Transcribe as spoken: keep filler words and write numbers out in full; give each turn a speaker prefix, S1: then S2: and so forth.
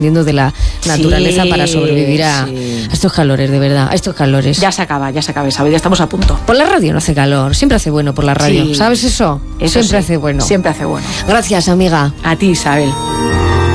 S1: de la naturaleza
S2: sí,
S1: para sobrevivir a,
S2: sí.
S1: a estos calores, de verdad, a estos calores.
S2: Ya se acaba, ya se acaba, Isabel, ya estamos a punto.
S1: Por la radio no hace calor, siempre hace bueno por la radio,
S2: Sí.
S1: ¿sabes eso?
S2: Eso
S1: siempre
S2: sí,
S1: hace bueno.
S2: Siempre hace bueno.
S1: Gracias, amiga.
S2: A ti, Isabel.